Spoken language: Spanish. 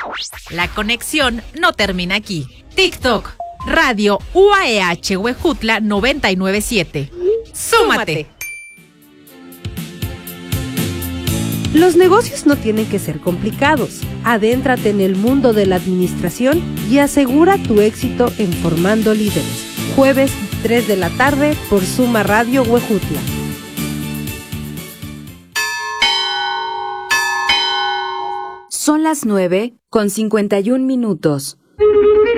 La conexión no termina aquí. TikTok, Radio UAEH Huejutla 997. ¡Súmate! Los negocios no tienen que ser complicados. Adéntrate en el mundo de la administración y asegura tu éxito en Formando Líderes. Jueves, 3 de la tarde por Suma Radio Huejutla. Son las 9:51.